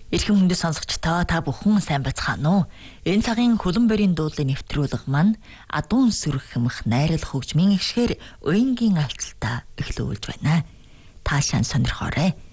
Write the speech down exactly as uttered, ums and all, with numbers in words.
Эрхэм хүндэт сонсогчдоо та бүхэн сайн байцгаана уу? Энэ цагийн хөлөн борийн дуудлын нэвтрүүлэг маань адуун сүрэх хэмэх найрал хөгжмийн гişгээр уянгийн альцалтаа эхлүүлж байна. Таашаан сонирхоорой.